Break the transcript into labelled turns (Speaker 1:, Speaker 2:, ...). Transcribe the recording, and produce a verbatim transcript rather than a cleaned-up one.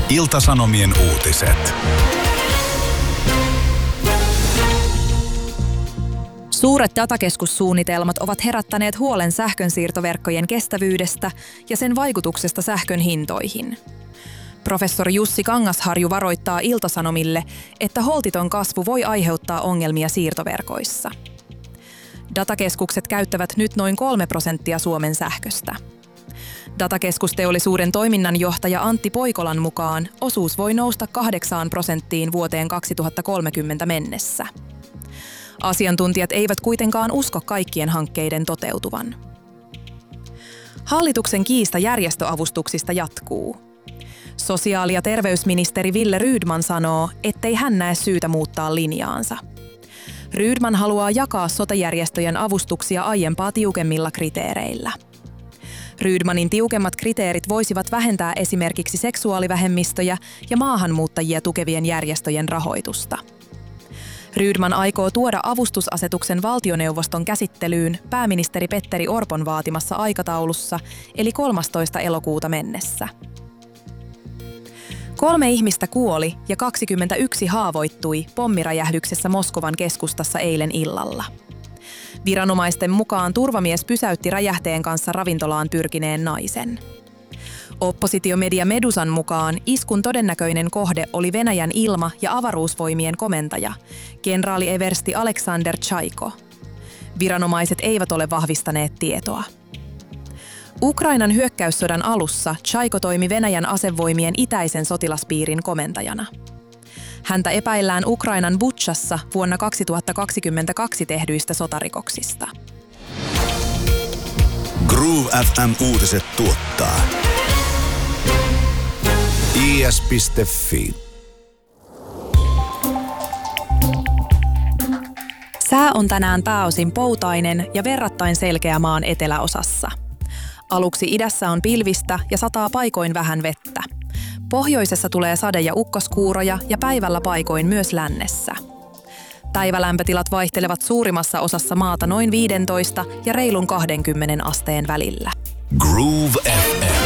Speaker 1: Ilta-Sanomien uutiset.
Speaker 2: Suuret datakeskussuunnitelmat ovat herättäneet huolen sähkönsiirtoverkkojen kestävyydestä ja sen vaikutuksesta sähkön hintoihin. Professori Jussi Kangasharju varoittaa Ilta-Sanomille, että holtiton kasvu voi aiheuttaa ongelmia siirtoverkoissa. Datakeskukset käyttävät nyt noin kolme prosenttia Suomen sähköstä. Datakeskusteollisuuden toiminnanjohtaja Antti Poikolan mukaan osuus voi nousta kahdeksaan prosenttiin vuoteen kaksituhattakolmekymmentä mennessä. Asiantuntijat eivät kuitenkaan usko kaikkien hankkeiden toteutuvan. Hallituksen kiista järjestöavustuksista jatkuu. Sosiaali- ja terveysministeri Wille Rydman sanoo, ettei hän näe syytä muuttaa linjaansa. Rydman haluaa jakaa sote-järjestöjen avustuksia aiempaa tiukemmilla kriteereillä. Rydmanin tiukemmat kriteerit voisivat vähentää esimerkiksi seksuaalivähemmistöjä ja maahanmuuttajia tukevien järjestöjen rahoitusta. Rydman aikoo tuoda avustusasetuksen valtioneuvoston käsittelyyn pääministeri Petteri Orpon vaatimassa aikataulussa, eli kolmastoista elokuuta mennessä. Kolme ihmistä kuoli ja kaksikymmentäyksi haavoittui pommiräjähdyksessä Moskovan keskustassa eilen illalla. Viranomaisten mukaan turvamies pysäytti räjähteen kanssa ravintolaan pyrkineen naisen. Oppositiomedia Medusan mukaan iskun todennäköinen kohde oli Venäjän ilma- ja avaruusvoimien komentaja, kenraali eversti Aleksander Tšaiko. Viranomaiset eivät ole vahvistaneet tietoa. Ukrainan hyökkäyssodan alussa Tšaiko toimi Venäjän asevoimien itäisen sotilaspiirin komentajana. Häntä epäillään Ukrainan Butšassa vuonna kaksituhattakaksikymmentäkaksi tehdyistä sotarikoksista.
Speaker 1: Groove F M-uutiset tuottaa I S piste Fi.
Speaker 2: Sää on tänään pääosin poutainen ja verrattain selkeä maan eteläosassa. Aluksi idässä on pilvistä ja sataa paikoin vähän vettä. Pohjoisessa tulee sade- ja ukkoskuuroja ja päivällä paikoin myös lännessä. Päivälämpötilat vaihtelevat suurimmassa osassa maata noin viisitoista ja reilun kaksikymmentä asteen välillä.
Speaker 1: Groove F M.